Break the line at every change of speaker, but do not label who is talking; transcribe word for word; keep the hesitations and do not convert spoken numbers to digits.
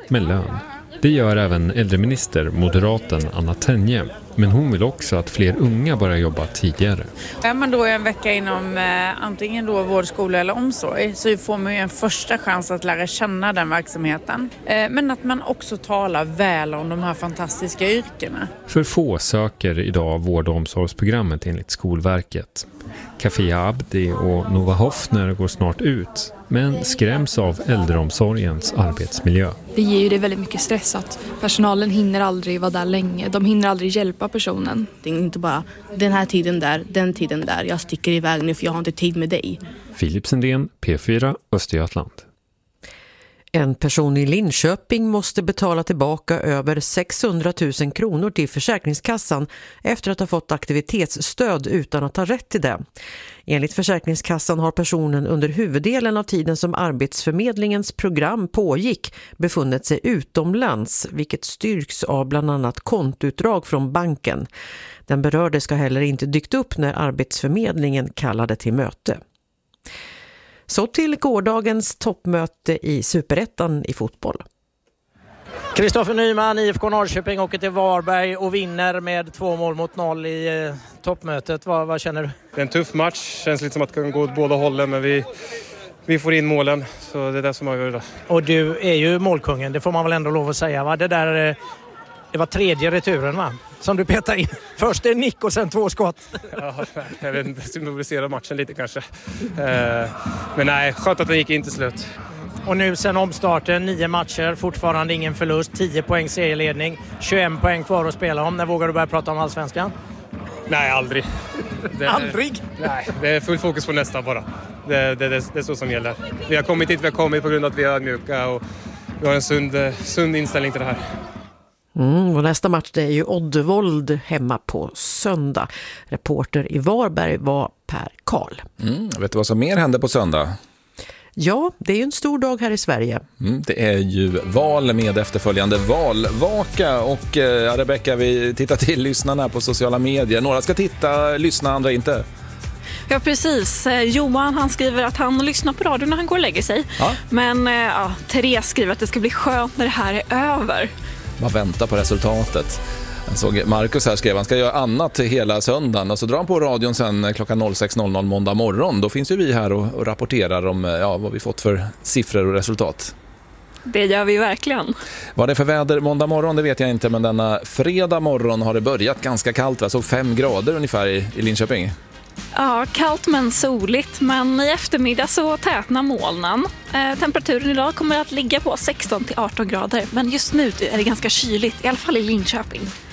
med lön. Det gör även äldreminister, moderaten Anna Tenje. Men hon vill också att fler unga börjar jobba tidigare.
Är man då en vecka inom eh, antingen då vård, skola eller omsorg så får man ju en första chans att lära känna den verksamheten. Eh, men att man också talar väl om de här fantastiska yrkena.
För få söker idag vård- och omsorgsprogrammet enligt Skolverket. Café Abdi och Nova Hoffner går snart ut, men skräms av äldreomsorgens arbetsmiljö.
Det ger ju det väldigt mycket stress att personalen hinner aldrig vara där länge. De hinner aldrig hjälpa personen.
Det är inte bara den här tiden där, den tiden där. Jag sticker iväg nu för jag har inte tid med dig.
Filip Sendén, P fyra, Östergötland.
En person i Linköping måste betala tillbaka över sexhundratusen kronor till Försäkringskassan efter att ha fått aktivitetsstöd utan att ha rätt till det. Enligt Försäkringskassan har personen under huvuddelen av tiden som Arbetsförmedlingens program pågick befunnit sig utomlands, vilket styrks av bland annat kontoutdrag från banken. Den berörde ska heller inte dykt upp när Arbetsförmedlingen kallade till möte. Så till gårdagens toppmöte i Superettan i fotboll.
Kristoffer Nyman, I F K Norrköping, åker till Varberg och vinner med två mål mot noll i eh, toppmötet. Vad, vad känner du?
Det är en tuff match. Känns lite som att det kan gå åt båda hållen, men vi, vi får in målen. Så det är det som avgör det.
Och du är ju målkungen, det får man väl ändå lov att säga, va? Det där... Eh, Det var tredje returen, va? Som du petar in. Först en nick och sen två skott.
Ja, jag vet inte, symboliserar matchen lite kanske. Eh, men nej, skönt att den gick in till slut.
Och nu sen omstarten, nio matcher, fortfarande ingen förlust, tio poäng serieledning, tjugoett poäng kvar att spela om. När vågar du börja prata om allsvenskan?
Nej, aldrig. Det,
aldrig?
Nej, det är full fokus på nästa bara. Det, det, det, det är så som gäller. Vi har kommit hit, vi har kommit på grund av att vi är mjuka och vi har en sund, sund inställning till det här.
Mm, och nästa match det är ju Oddevold hemma på söndag. Reporter i Varberg var Per Karl.
Mm, vet du vad som mer hände på söndag?
Ja, det är ju en stor dag här i Sverige.
Mm, det är ju val med efterföljande valvaka. Och eh, Rebecka, vi tittar till lyssnarna på sociala medier. Några ska titta, lyssna, andra inte.
Ja, precis. Johan han skriver att han lyssnar på radio när han går och lägger sig. Ja. Men ja, Therese skriver att det ska bli skönt när det här är över.
Man väntar på resultatet. Jag såg Marcus här skrev han ska göra annat hela söndagen och så drar han på radion sen klockan sex noll noll måndag morgon. Då finns ju vi här och, och rapporterar om ja, vad vi fått för siffror och resultat.
Det gör vi verkligen.
Vad det är för väder måndag morgon det vet jag inte, men denna fredag morgon har det börjat ganska kallt. Jag såg fem grader ungefär i, i Linköping.
Ja, kallt men soligt, men i eftermiddag så tätnar molnen. Eh, temperaturen idag kommer att ligga på sexton till arton grader, men just nu är det ganska kyligt, i alla fall i Linköping.